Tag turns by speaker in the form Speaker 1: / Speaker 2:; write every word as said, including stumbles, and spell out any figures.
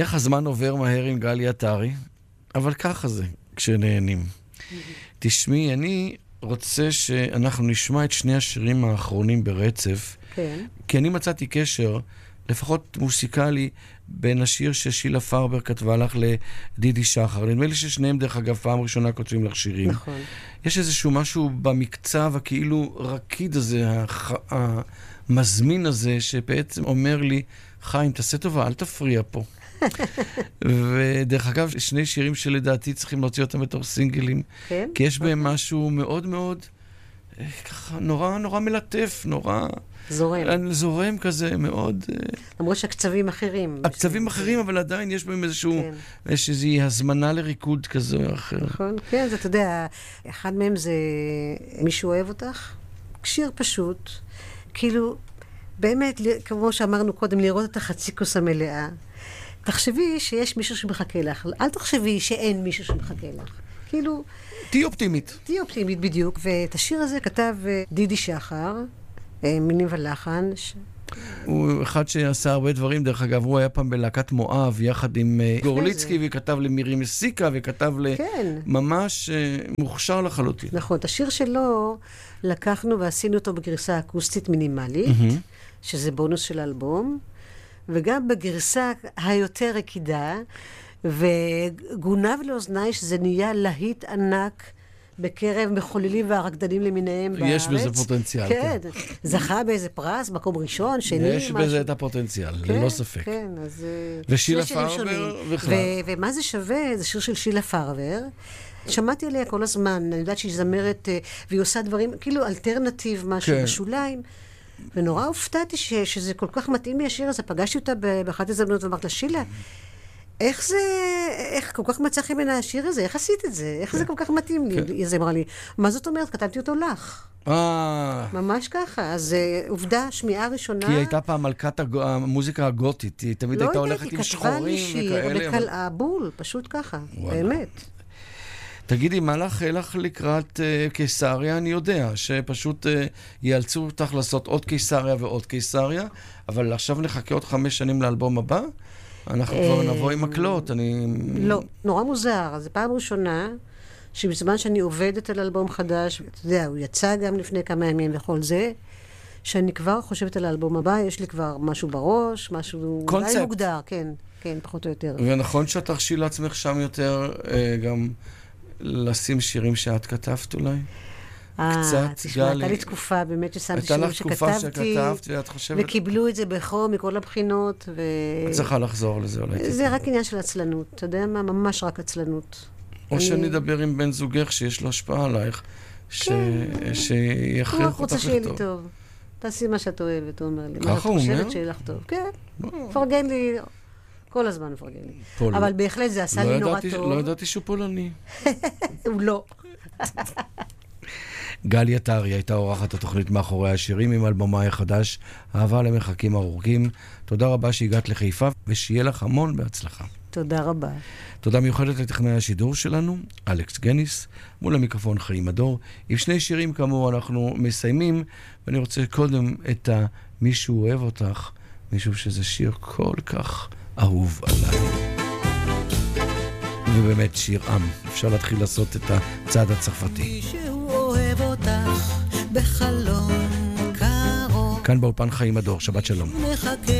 Speaker 1: איך הזמן עובר מהר עם גלי עטרי, אבל ככה זה, כשנהנים. תשמעי, אני רוצה שאנחנו נשמע את שני השירים האחרונים ברצף,
Speaker 2: כן.
Speaker 1: כי אני מצאתי קשר, לפחות מוסיקלי, בין השיר ששילה פרבר כתבה לך לדידי שחר. נדמה לי ששניהם, דרך אגב, פעם ראשונה כותבים לך שירים.
Speaker 2: נכון.
Speaker 1: יש איזשהו משהו במקצב, הכאילו רקיד הזה, הח... המזמין הזה, שבעצם אומר לי, חיים, תעשה טובה, אל תפריע פה. ודרך אגב, שני שירים שלדעתי צריכים להוציא אותם בתור סינגלים,
Speaker 2: כן?
Speaker 1: כי יש בהם משהו מאוד מאוד, ככה, נורא נורא מלטף, נורא...
Speaker 2: זורם.
Speaker 1: זורם כזה, מאוד...
Speaker 2: למרות שהקצבים אחרים.
Speaker 1: הקצבים אחרים, אבל עדיין יש בהם איזשהו... יש איזושהי הזמנה לריקוד כזה או אחר.
Speaker 2: נכון, כן, זה, אתה יודע, אחד מהם זה מישהו אוהב אותך, שיר פשוט, כאילו, באמת, כמו שאמרנו קודם, לראות את החצי כוס המלאה. תחשבי שיש מישהו שמחכה לך, אל תחשבי שאין מישהו שמחכה לך. כאילו...
Speaker 1: תהי אופטימית.
Speaker 2: תהי אופטימית בדיוק, ואת השיר הזה כתב דידי שחר, מילים ולחן. ש...
Speaker 1: הוא אחד שעשה הרבה דברים, דרך אגב, הוא היה פעם בלהקת מואב, יחד עם גורליצקי, וכתב למירי מסיקה, וכתב
Speaker 2: כן.
Speaker 1: לממש מוכשר לחלוטין.
Speaker 2: נכון, את השיר שלו לקחנו ועשינו אותו בגרסה אקוסטית מינימלית, mm-hmm. שזה בונוס של האלבום, וגם בגרסה היותר רקידה, וגונב לאוזניי שזה נהיה להיט ענק, בקרב מחוללים והרקדנים למיניהם בארץ.
Speaker 1: יש בזה פוטנציאל.
Speaker 2: כן, זכה באיזה פרס, מקום ראשון, שני,
Speaker 1: יש
Speaker 2: משהו.
Speaker 1: בזה את הפוטנציאל, ללא ספק.
Speaker 2: כן, אז...
Speaker 1: ושילה פרבר בכלל.
Speaker 2: ומה זה שווה? זה שיר של שילה פרבר. שמעתי עליה כל הזמן, אני יודעת שהיא זמרת, והיא עושה דברים, כאילו אלטרנטיב, משהו בשוליים. ונורא הופתעתי שזה כל כך מתאים לי השיר הזה. פגשתי אותה באחת הזדמנות ואמרת לה, שילה, איך זה, איך כל כך מצא חן בעיני השיר הזה? איך עשית את זה? איך זה כל כך מתאים לי? אז אמרה לי, מה זאת אומרת? כתבתי אותו לך. ממש ככה. אז עובדה, שמיעה ראשונה...
Speaker 1: כי היא הייתה פעם מלכת המוזיקה הגותית. היא תמיד הייתה הולכת עם שחורים וכאלה.
Speaker 2: לא יודעת, היא בול, פשוט ככה. באמת.
Speaker 1: תגידי, מה לך לך לקראת קיסריה? אני יודע שפשוט יאלצו אותך לעשות עוד קיסריה ועוד קיסריה, אבל עכשיו נחכה עוד חמש שנים לאלבום הבא? אנחנו כבר נבוא עם מקלות, אני...
Speaker 2: לא, נורא מוזר. זו פעם ראשונה שבזמן שאני עובדת על אלבום חדש, אתה יודע, הוא יצא גם לפני כמה ימים וכל זה, שאני כבר חושבת על האלבום הבא, יש לי כבר משהו בראש, משהו...
Speaker 1: קונספט.
Speaker 2: די מוגדר, כן, כן, פחות או יותר.
Speaker 1: ונכון שאת תרשי לעצמך שם יותר גם לשים שירים שאת כתבת אולי?
Speaker 2: אה, תשמע, הייתה לי תקופה באמת ששמתי שירים שכתבתי, וקיבלו את זה בחום מכל הבחינות.
Speaker 1: את צריכה לחזור לזה אולי.
Speaker 2: זה רק עניין של עצלנות, אתה יודע מה? ממש רק עצלנות.
Speaker 1: או שאני אדבר עם בן זוגך שיש לו השפעה עלייך, שיכריח אותך לכתוב.
Speaker 2: הוא רק רוצה שיהיה לי טוב. תעשי מה שאת אוהבת, הוא אומר לי.
Speaker 1: ככה הוא אומר?
Speaker 2: מה את חושבת שיהיה לך טוב. כן, פרגן לי, כל הזמן פרגן לי. אבל בהחלט זה עשה לי נורא טוב.
Speaker 1: לא ידעתי שהוא פולני.
Speaker 2: הוא לא.
Speaker 1: גלי עטרי הייתה אורחת התוכנית מאחורי השירים עם אלבומה החדש, אהבה למרחקים ארוכים. תודה רבה שהגעת לחיפה, ושיהיה לך המון בהצלחה.
Speaker 2: תודה רבה.
Speaker 1: תודה מיוחדת לטכנאי השידור שלנו, אלכס גניס, מול המיקרופון חיים הדור. עם שני שירים כאמור אנחנו מסיימים, ואני רוצה קודם את מישהו אוהב אותך, משום שזה שיר כל כך אהוב עליי. ובאמת שיר עם. אפשר להתחיל לעשות את הצעד הצרפתי.
Speaker 3: אוהב אותך בחלום קרוב.
Speaker 1: כאן באולפן חיים הדור, שבת שלום.